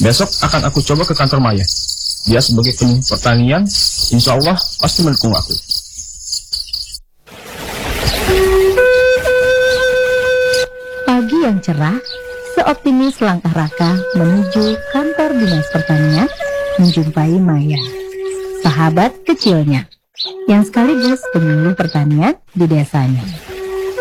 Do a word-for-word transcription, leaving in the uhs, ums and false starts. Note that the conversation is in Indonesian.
Besok akan aku coba ke kantor Maya. Dia sebagai penyuluh pertanian, insya Allah pasti mendukung aku. Pagi yang cerah, seoptimis langkah Raka menuju kantor dinas pertanian menjumpai Maya, sahabat kecilnya, yang sekaligus penyuluh pertanian di desanya.